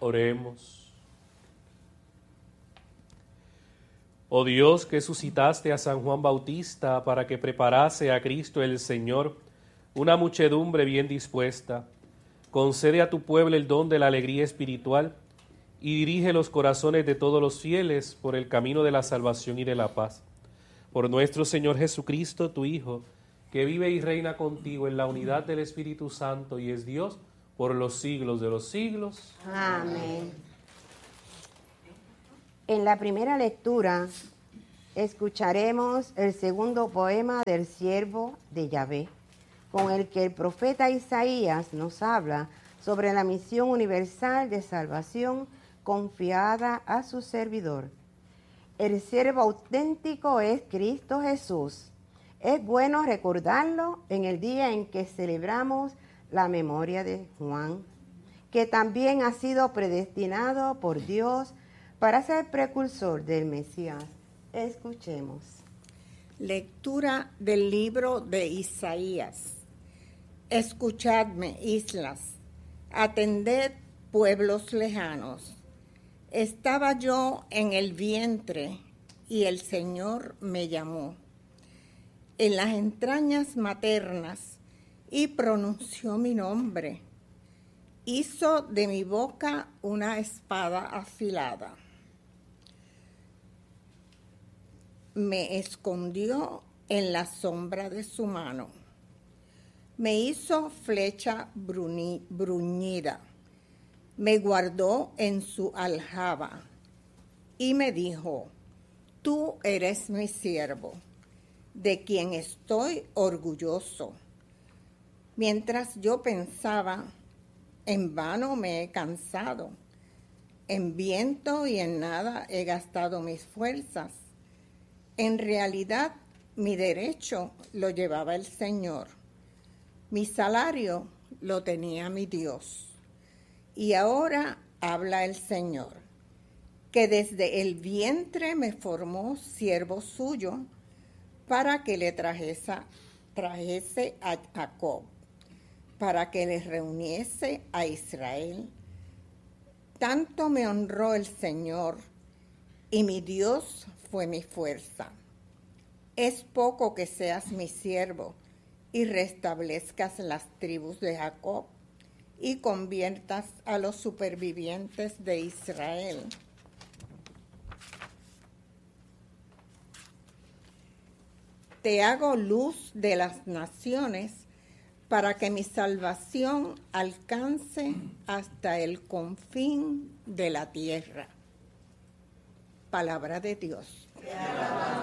Oremos. Oh Dios, que suscitaste a San Juan Bautista para que preparase a Cristo el Señor, una muchedumbre bien dispuesta, concede a tu pueblo el don de la alegría espiritual y dirige los corazones de todos los fieles por el camino de la salvación y de la paz. Por nuestro Señor Jesucristo, tu Hijo, que vive y reina contigo en la unidad del Espíritu Santo y es Dios por los siglos de los siglos. Amén. En la primera lectura escucharemos el segundo poema del siervo de Yahvé, con el que el profeta Isaías nos habla sobre la misión universal de salvación confiada a su servidor. El siervo auténtico es Cristo Jesús. Es bueno recordarlo en el día en que celebramos la memoria de Juan, que también ha sido predestinado por Dios para ser precursor del Mesías. Escuchemos. Lectura del libro de Isaías. Escuchadme, islas, atended, pueblos lejanos. Estaba yo en el vientre y el Señor me llamó en las entrañas maternas y pronunció mi nombre. Hizo de mi boca una espada afilada. Me escondió en la sombra de su mano. Me hizo flecha bruñida. Me guardó en su aljaba y me dijo: tú eres mi siervo, de quien estoy orgulloso. Mientras yo pensaba, en vano me he cansado, en viento y en nada he gastado mis fuerzas. En realidad, mi derecho lo llevaba el Señor, mi salario lo tenía mi Dios. Y ahora habla el Señor, que desde el vientre me formó siervo suyo para que le trajese a Jacob, para que le reuniese a Israel. Tanto me honró el Señor, y mi Dios fue mi fuerza. Es poco que seas mi siervo y restablezcas las tribus de Jacob y conviertas a los supervivientes de Israel. Te hago luz de las naciones para que mi salvación alcance hasta el confín de la tierra. Palabra de Dios. Te alabamos,